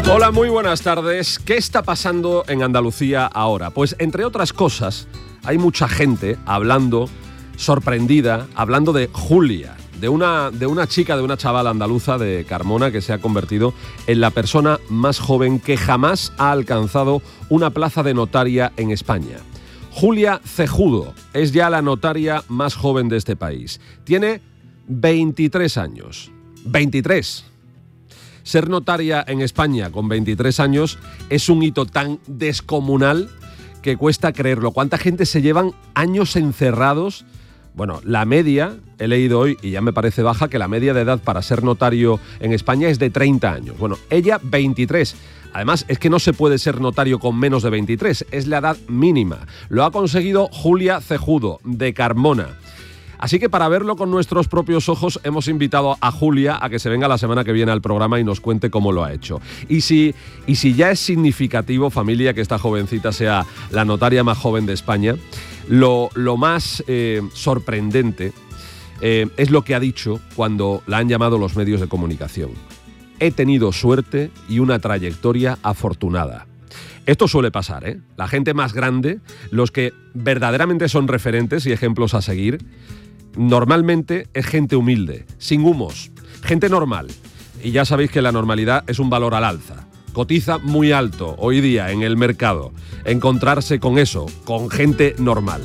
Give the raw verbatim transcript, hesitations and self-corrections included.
Hola, muy buenas tardes. ¿Qué está pasando en Andalucía ahora? Pues, entre otras cosas, hay mucha gente hablando, sorprendida, hablando de Julia, de una, de una chica, de una chavala andaluza de Carmona que se ha convertido en la persona más joven que jamás ha alcanzado una plaza de notaria en España. Julia Cejudo es ya la notaria más joven de este país. Tiene veintitrés años. ¡veintitrés! Ser notaria en España con veintitrés años es un hito tan descomunal que cuesta creerlo. ¿Cuánta gente se llevan años encerrados? Bueno, la media, he leído hoy, y ya me parece baja, que la media de edad para ser notario en España es de treinta años. Bueno, ella veintitrés. Además, es que no se puede ser notario con menos de veintitrés, es la edad mínima. Lo ha conseguido Julia Cejudo, de Carmona. Así que para verlo con nuestros propios ojos hemos invitado a Julia a que se venga la semana que viene al programa y nos cuente cómo lo ha hecho. Y si, y si ya es significativo, familia, que esta jovencita sea la notaria más joven de España, lo, lo más eh, sorprendente eh, es lo que ha dicho cuando la han llamado los medios de comunicación. He tenido suerte y una trayectoria afortunada. Esto suele pasar, ¿eh? La gente más grande, los que verdaderamente son referentes y ejemplos a seguir, normalmente es gente humilde, sin humos, gente normal. Y ya sabéis que la normalidad es un valor al alza. Cotiza muy alto hoy día en el mercado encontrarse con eso, con gente normal.